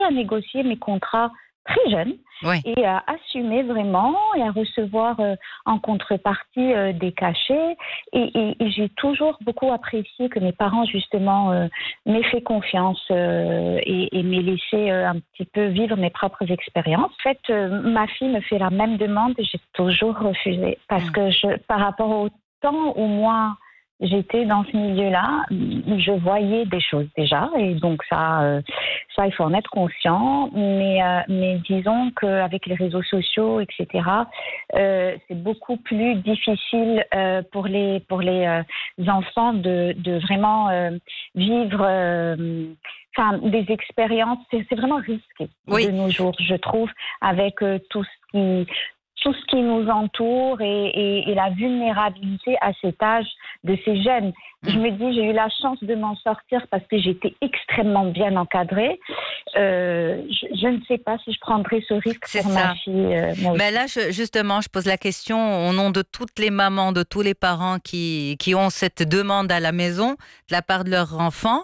à négocier mes contrats très jeune Oui. et à assumer vraiment et à recevoir en contrepartie des cachets. Et j'ai toujours beaucoup apprécié que mes parents, justement, m'aient fait confiance et m'aient laissé un petit peu vivre mes propres expériences. En fait, ma fille me fait la même demande et j'ai toujours refusé parce que par rapport au temps où moi j'étais dans ce milieu-là, je voyais des choses déjà, et donc ça, il faut en être conscient. Mais disons qu'avec les réseaux sociaux, etc., c'est beaucoup plus difficile pour les enfants de vraiment vivre. Des expériences, c'est vraiment risqué de nos jours, je trouve, avec tout ce qui nous entoure et la vulnérabilité à cet âge de ces jeunes. Je me dis, j'ai eu la chance de m'en sortir parce que j'étais extrêmement bien encadrée. Je ne sais pas si je prendrais ce risque pour ma fille. Mais là, justement, je pose la question au nom de toutes les mamans, de tous les parents qui ont cette demande à la maison de la part de leur enfant,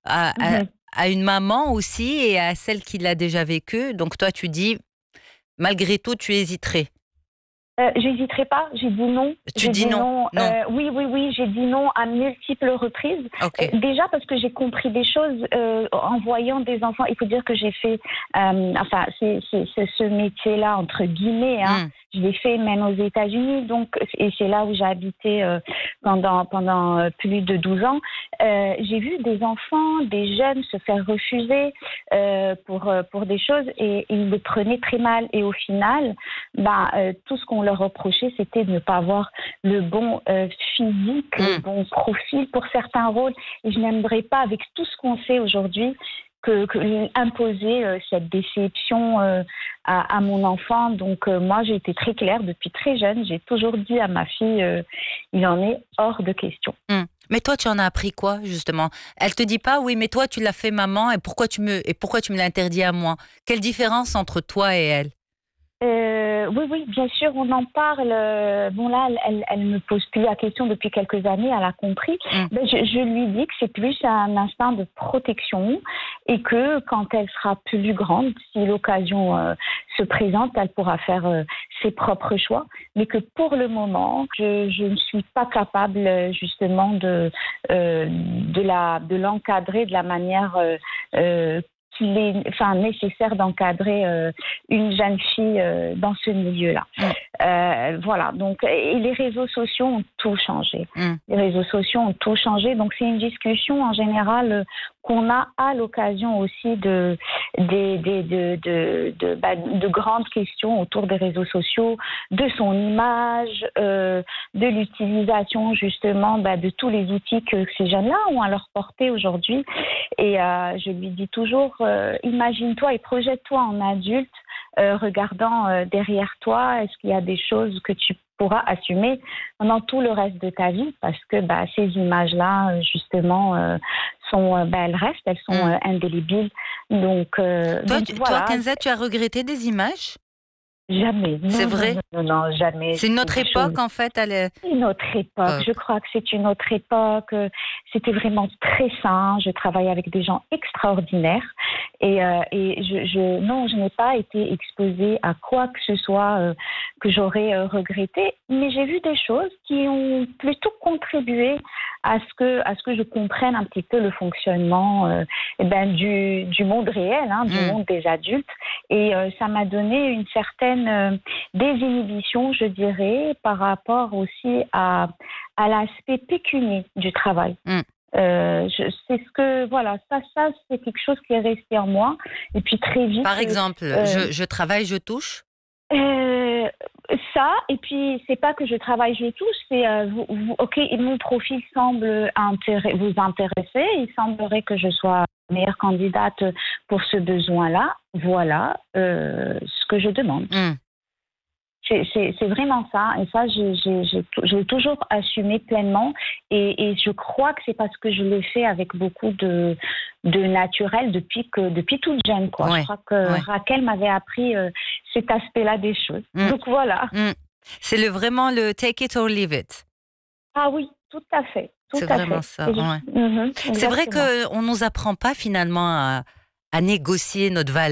à une maman aussi et à celle qui l'a déjà vécu. Donc toi, tu dis, malgré tout, tu hésiterais. J'hésiterai pas, j'ai dit non. Tu dis non. Oui, j'ai dit non à multiples reprises. Okay. Déjà parce que j'ai compris des choses en voyant des enfants. Il faut dire que j'ai fait, c'est ce métier-là entre guillemets. Je l'ai fait même aux États-Unis, donc, et c'est là où j'ai habité pendant plus de 12 ans. J'ai vu des enfants, des jeunes se faire refuser pour des choses et ils le prenaient très mal. Et au final, tout ce qu'on leur reprochait, c'était de ne pas avoir le bon physique, le bon profil pour certains rôles. Et je n'aimerais pas, avec tout ce qu'on sait aujourd'hui, imposer cette déception à mon enfant. Donc moi, j'ai été très claire depuis très jeune. J'ai toujours dit à ma fille, il en est hors de question. Mais toi, tu en as appris quoi, justement? Elle te dit pas, oui, mais toi, tu l'as fait, maman, et pourquoi tu me l'interdis à moi? Quelle différence entre toi et elle? Oui, bien sûr, on en parle. Bon, là, elle me pose plus la question depuis quelques années, elle a compris. Je lui dis que c'est plus un instinct de protection et que quand elle sera plus grande, si l'occasion se présente, elle pourra faire ses propres choix. Mais que pour le moment, je ne suis pas capable justement de l'encadrer de la manière qu'il est nécessaire d'encadrer une jeune fille dans ce milieu-là. Voilà, donc, et les réseaux sociaux ont tout changé. Les réseaux sociaux ont tout changé, donc c'est une discussion en général qu'on a à l'occasion aussi de grandes questions autour des réseaux sociaux, de son image, de l'utilisation justement de tous les outils que ces jeunes-là ont à leur portée aujourd'hui. Et je lui dis toujours, imagine-toi et projette-toi en adulte, regardant derrière toi, est-ce qu'il y a des choses que tu pourras assumer pendant tout le reste de ta vie, parce que ces images-là, justement, elles restent, elles sont indélébiles. Donc, toi, Kenza, tu as regretté des images? Jamais. C'est vrai? Non, jamais. C'est une autre époque, en fait. C'est une autre époque. Je crois que c'est une autre époque. C'était vraiment très sain. Je travaillais avec des gens extraordinaires. Et je n'ai pas été exposée à quoi que ce soit que j'aurais regretté. Mais j'ai vu des choses qui ont plutôt contribué à ce que je comprenne un petit peu le fonctionnement du monde réel, du monde des adultes. Et ça m'a donné une certaine désinhibition, je dirais, par rapport aussi à l'aspect pécunier du travail. C'est ce que, voilà, ça c'est quelque chose qui est resté en moi. Et puis très vite. Par exemple, je travaille, je touche? Ça, et puis c'est pas que je travaille, je touche, c'est ok, mon profil semble vous intéresser, il semblerait que je sois meilleure candidate pour ce besoin-là. Voilà ce que je demande. C'est vraiment ça, et ça, j'ai toujours assumé pleinement, et je crois que c'est parce que je l'ai fait avec beaucoup de naturel depuis toute jeune, quoi. Je crois que Raquel m'avait appris cet aspect-là des choses. Donc voilà. C'est vraiment le take it or leave it. Ah oui, tout à fait. C'est vraiment ça. C'est vrai qu'on ne nous apprend pas finalement à négocier notre valeur.